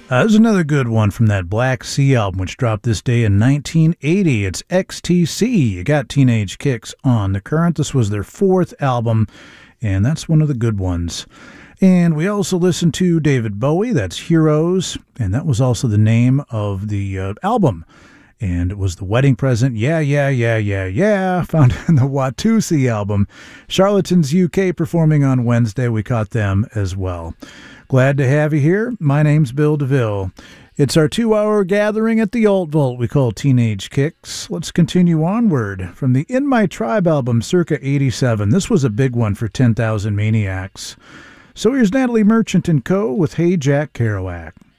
There's another good one from that Black Sea album, which dropped this day in 1980. It's XTC. You got Teenage Kicks on the Current. This was their fourth album, and that's one of the good ones. And we also listened to David Bowie, that's Heroes, and that was also the name of the album. And it was The Wedding Present, Yeah, Yeah, Yeah, Yeah, Yeah, found in the Watusi album. Charlatans UK performing on Wednesday. We caught them as well. Glad to have you here. My name's Bill DeVille. It's our 2-hour gathering at the Alt Vault we call Teenage Kicks. Let's continue onward from the In My Tribe album circa 87. This was a big one for 10,000 Maniacs. So here's Natalie Merchant & Co. with Hey Jack Kerouac.